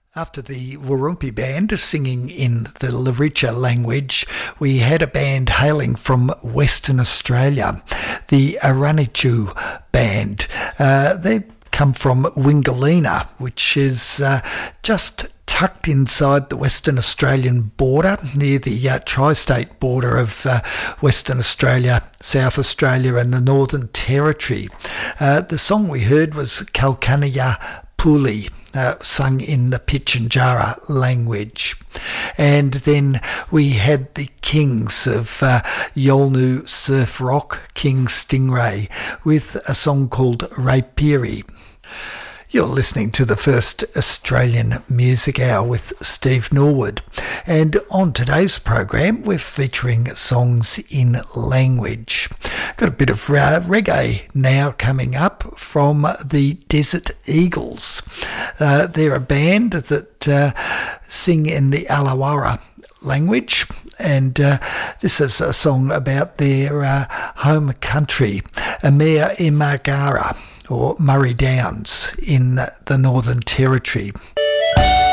After the Warumpi Band singing in the Luritja language, we had a band hailing from Western Australia, the Aranichu Band. They come from Wingalina, which is just tucked inside the Western Australian border, near the tri-state border of Western Australia, South Australia and the Northern Territory. The song we heard was Kalkaniya Puli, sung in the Pitjantjatjara language. And then we had the Kings of Yolngu Surf Rock, King Stingray, with a song called Raipiri. You're listening to the first Australian Music Hour with Steve Norwood. And on today's program, we're featuring songs in language. Got a bit of reggae now coming up from the Desert Eagles. They're a band that sing in the Alawara language, and this is a song about their home country, Amir Imagara, or Murray Downs in the Northern Territory.